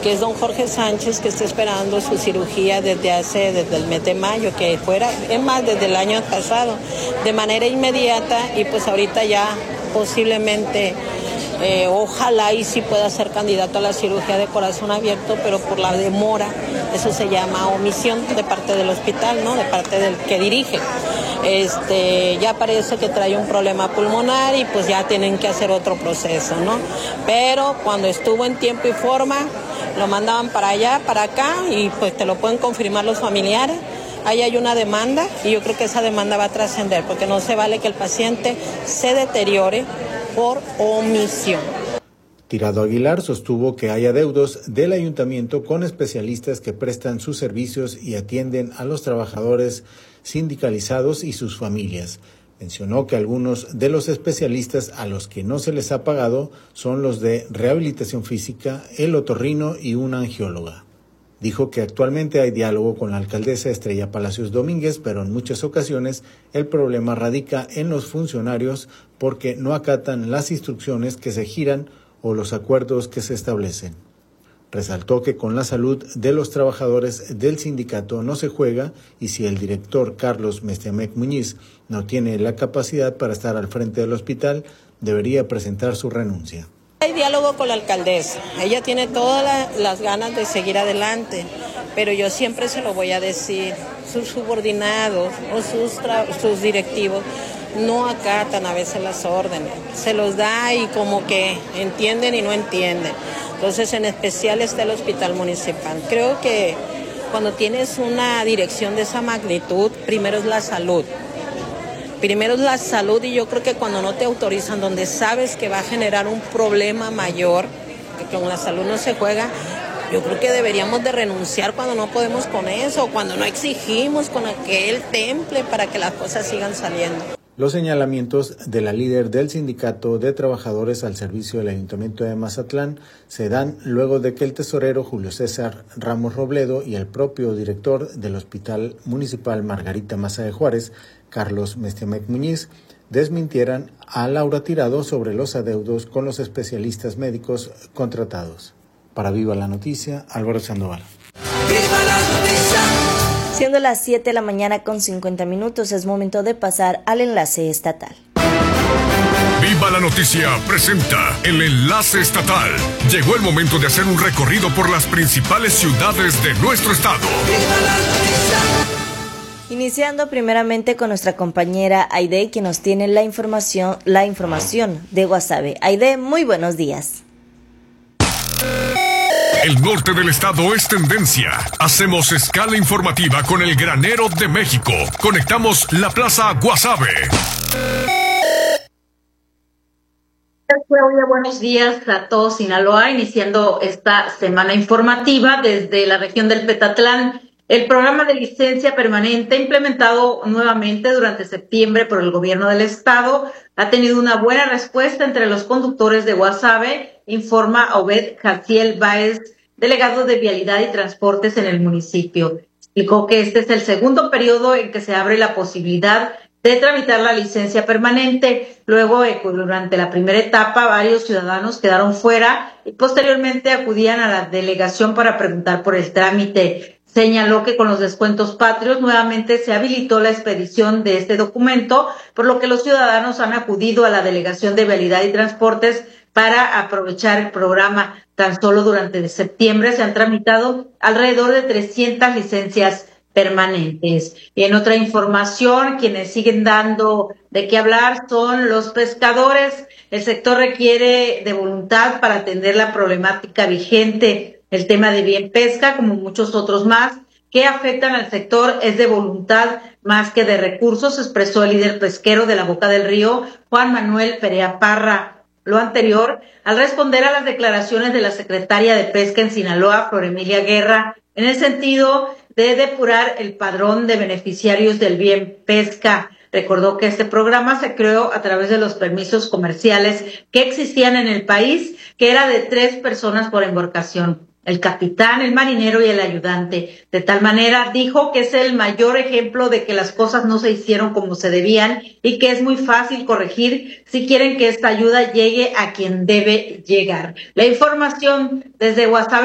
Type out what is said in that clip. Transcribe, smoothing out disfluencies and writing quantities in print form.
que es don Jorge Sánchez, que está esperando su cirugía desde el mes de mayo, que fuera, es más, desde el año pasado, de manera inmediata, y pues ahorita ya posiblemente, ojalá y sí pueda ser candidato a la cirugía de corazón abierto, pero por la demora, eso se llama omisión de parte del hospital, ¿no? De parte del que dirige. Ya parece que trae un problema pulmonar y pues ya tienen que hacer otro proceso, ¿no? Pero cuando estuvo en tiempo y forma, lo mandaban para allá, para acá, y pues te lo pueden confirmar los familiares. Ahí hay una demanda y yo creo que esa demanda va a trascender, porque no se vale que el paciente se deteriore por omisión. Tirado Aguilar sostuvo que hay adeudos del ayuntamiento con especialistas que prestan sus servicios y atienden a los trabajadores sindicalizados y sus familias. Mencionó que algunos de los especialistas a los que no se les ha pagado son los de rehabilitación física, el otorrino y una angióloga. Dijo que actualmente hay diálogo con la alcaldesa Estrella Palacios Domínguez, pero en muchas ocasiones el problema radica en los funcionarios porque no acatan las instrucciones que se giran o los acuerdos que se establecen. Resaltó que con la salud de los trabajadores del sindicato no se juega y si el director Carlos Mestiamec Muñiz no tiene la capacidad para estar al frente del hospital, debería presentar su renuncia. Hay diálogo con la alcaldesa, ella tiene todas las ganas de seguir adelante, pero yo siempre se lo voy a decir, sus subordinados o sus directivos no acatan a veces las órdenes, se los da y como que entienden y no entienden. Entonces, en especial está el hospital municipal. Creo que cuando tienes una dirección de esa magnitud, primero es la salud. Y yo creo que cuando no te autorizan, donde sabes que va a generar un problema mayor, que con la salud no se juega, yo creo que deberíamos de renunciar cuando no podemos con eso, cuando no exigimos con aquel temple para que las cosas sigan saliendo. Los señalamientos de la líder del Sindicato de Trabajadores al servicio del Ayuntamiento de Mazatlán se dan luego de que el tesorero Julio César Ramos Robledo y el propio director del Hospital Municipal Margarita Maza de Juárez, Carlos Mestiamec Muñiz, desmintieran a Laura Tirado sobre los adeudos con los especialistas médicos contratados. Para Viva la Noticia, Álvaro Sandoval. ¡Viva la noticia! Siendo las 7 de la mañana con 50 minutos, es momento de pasar al enlace estatal. Viva la Noticia presenta el enlace estatal. Llegó el momento de hacer un recorrido por las principales ciudades de nuestro estado. ¡Viva la noticia! Iniciando primeramente con nuestra compañera Aide, quien nos tiene la información de Guasave. Aide, muy buenos días. El norte del estado es tendencia. Hacemos escala informativa con el granero de México. Conectamos la Plaza Guasave. Claudia, buenos días a todos Sinaloa, iniciando esta semana informativa desde la región del Petatlán. El programa de licencia permanente implementado nuevamente durante septiembre por el gobierno del estado ha tenido una buena respuesta entre los conductores de Guasave, informa Obed Jaciel Báez, delegado de Vialidad y Transportes en el municipio. Explicó que este es el segundo periodo en que se abre la posibilidad de tramitar la licencia permanente. Luego, durante la primera etapa, varios ciudadanos quedaron fuera y posteriormente acudían a la delegación para preguntar por el trámite. Señaló que con los descuentos patrios nuevamente se habilitó la expedición de este documento, por lo que los ciudadanos han acudido a la Delegación de Vialidad y Transportes para aprovechar el programa. Tan solo durante septiembre se han tramitado alrededor de 300 licencias permanentes. Y en otra información, quienes siguen dando de qué hablar son los pescadores. El sector requiere de voluntad para atender la problemática vigente. El tema de bien pesca, como muchos otros más, que afectan al sector, es de voluntad más que de recursos, expresó el líder pesquero de la Boca del Río, Juan Manuel Perea Parra. Lo anterior, al responder a las declaraciones de la secretaria de Pesca en Sinaloa, Flor Emilia Guerra, en el sentido de depurar el padrón de beneficiarios del bien pesca. Recordó que este programa se creó a través de los permisos comerciales que existían en el país, que era de 3 personas por embarcación: el capitán, el marinero y el ayudante. De tal manera, dijo que es el mayor ejemplo de que las cosas no se hicieron como se debían y que es muy fácil corregir si quieren que esta ayuda llegue a quien debe llegar. La información desde Guasave.